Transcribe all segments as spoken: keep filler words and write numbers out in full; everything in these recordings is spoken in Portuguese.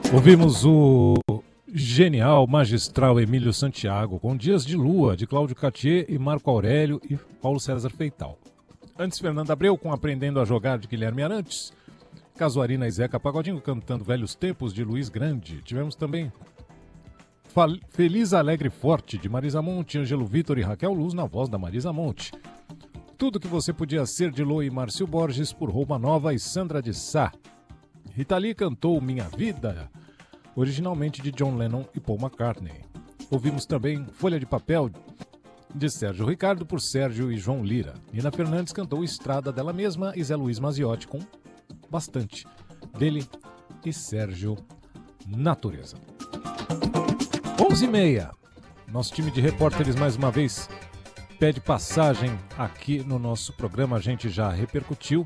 Ouvimos o genial, magistral Emílio Santiago com Dias de Lua, de Cláudio Cartier e Marco Aurélio e Paulo César Feital. Antes, Fernando Abreu com Aprendendo a Jogar, de Guilherme Arantes. Casuarina e Zeca Pagodinho cantando Velhos Tempos, de Luiz Grande. Tivemos também Feliz, Alegre e Forte, de Marisa Monte, Ângelo Vitor e Raquel Luz, na voz da Marisa Monte. Tudo que você podia ser, de Lô e Márcio Borges, por Roupa Nova e Sandra de Sá. Rita Lee cantou Minha Vida, originalmente de John Lennon e Paul McCartney. Ouvimos também Folha de Papel, de Sérgio Ricardo, por Sérgio e João Lira. Nina Fernandes cantou Estrada dela mesma e Zé Luiz Maziotti com Bastante, dele e Sérgio Natureza. onze e meia. Nosso time de repórteres mais uma vez pede passagem aqui no nosso programa. A gente já repercutiu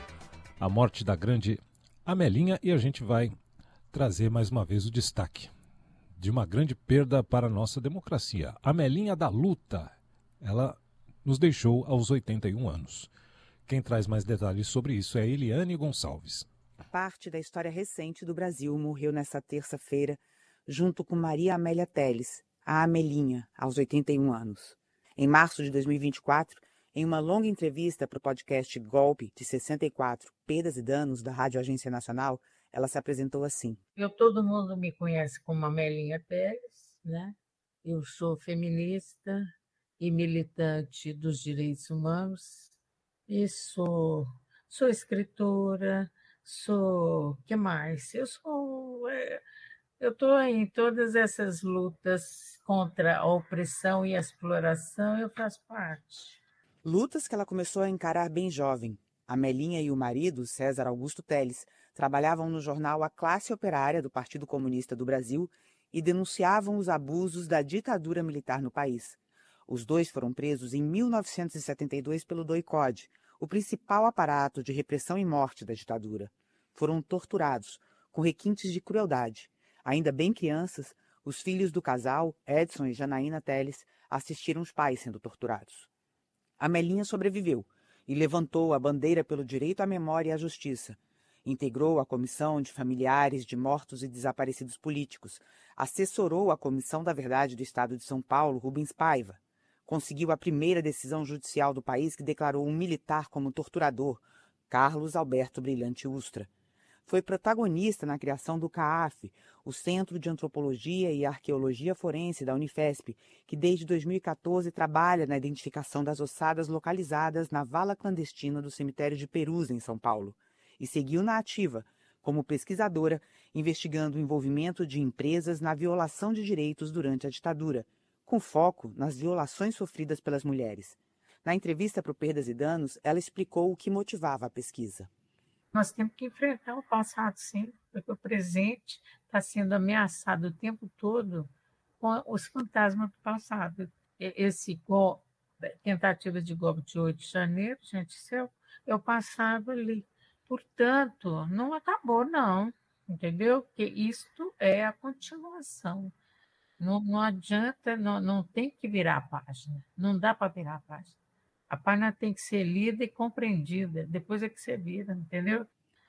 a morte da grande Amelinha e a gente vai trazer mais uma vez o destaque de uma grande perda para a nossa democracia. Amelinha da Luta, ela nos deixou aos oitenta e um anos. Quem traz mais detalhes sobre isso é Eliane Gonçalves. Parte da história recente do Brasil morreu nesta terça-feira, junto com Maria Amélia Telles, a Amelinha, aos oitenta e um anos. Em março de dois mil e vinte e quatro, em uma longa entrevista para o podcast Golpe de sessenta e quatro, Perdas e Danos, da Rádio Agência Nacional, ela se apresentou assim. Eu, todo mundo me conhece como Amelinha Telles, né? Eu sou feminista e militante dos direitos humanos e sou, sou escritora, sou... que mais? Eu sou... É, eu estou em todas essas lutas contra a opressão e a exploração, eu faço parte. Lutas que ela começou a encarar bem jovem. Amelinha e o marido, César Augusto Telles, trabalhavam no jornal A Classe Operária do Partido Comunista do Brasil e denunciavam os abusos da ditadura militar no país. Os dois foram presos em mil novecentos e setenta e dois pelo doicode, o principal aparato de repressão e morte da ditadura. Foram torturados, com requintes de crueldade. Ainda bem crianças, os filhos do casal, Edson e Janaína Telles, assistiram os pais sendo torturados. Amelinha sobreviveu e levantou a bandeira pelo direito à memória e à justiça. Integrou a Comissão de Familiares de Mortos e Desaparecidos Políticos. Assessorou a Comissão da Verdade do Estado de São Paulo, Rubens Paiva. Conseguiu a primeira decisão judicial do país que declarou um militar como torturador, Carlos Alberto Brilhante Ustra. Foi protagonista na criação do CAAF, o Centro de Antropologia e Arqueologia Forense da Unifesp, que desde dois mil e quatorze trabalha na identificação das ossadas localizadas na vala clandestina do cemitério de Perus, em São Paulo, e seguiu na ativa, como pesquisadora, investigando o envolvimento de empresas na violação de direitos durante a ditadura, com foco nas violações sofridas pelas mulheres. Na entrevista para o Perdas e Danos, ela explicou o que motivava a pesquisa. Nós temos que enfrentar o passado, sim, porque o presente está sendo ameaçado o tempo todo com os fantasmas do passado. Esse golpe, tentativa de golpe de oito de janeiro, gente, isso é, é o passado ali. Portanto, não acabou, não, entendeu? Porque isto é a continuação. Não, não adianta, não, não tem que virar a página, não dá para virar a página. A página tem que ser lida e compreendida, depois é que você vira, entendeu?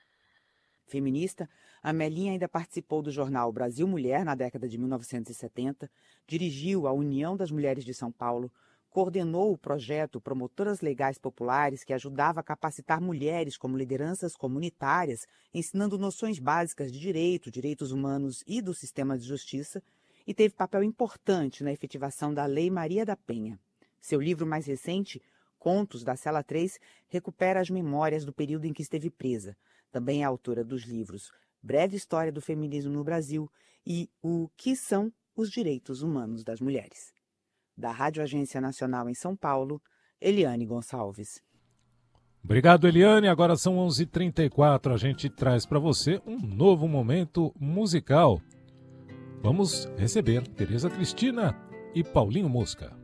Feminista, Amelinha ainda participou do jornal Brasil Mulher na década de mil novecentos e setenta, dirigiu a União das Mulheres de São Paulo, coordenou o projeto Promotoras Legais Populares, que ajudava a capacitar mulheres como lideranças comunitárias, ensinando noções básicas de direito, direitos humanos e do sistema de justiça, e teve papel importante na efetivação da Lei Maria da Penha. Seu livro mais recente, Contos da Cela três, recupera as memórias do período em que esteve presa. Também é autora dos livros Breve História do Feminismo no Brasil e O que são os Direitos Humanos das Mulheres. Da Rádio Agência Nacional em São Paulo, Eliane Gonçalves. Obrigado, Eliane. Agora são onze e trinta e quatro. A gente traz para você um novo momento musical. Vamos receber Tereza Cristina e Paulinho Mosca.